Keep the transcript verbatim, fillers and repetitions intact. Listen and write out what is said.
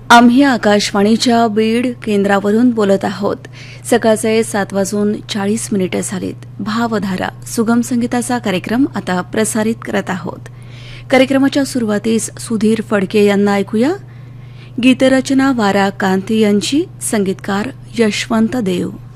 आम्ही आकाशवाणीच्या बीड केंद्रावरून बोलत आहोत. सकाळचे सात वाजून चाळीस मिनिटे झालीत. भावधारा सुगम संगीताचा कार्यक्रम आता प्रसारित करत आहोत. कार्यक्रमाच्या सुरुवातीस सुधीर फडके यांना ऐकूया. गीतरचना वारा कांती यांची, संगीतकार यशवंत देव.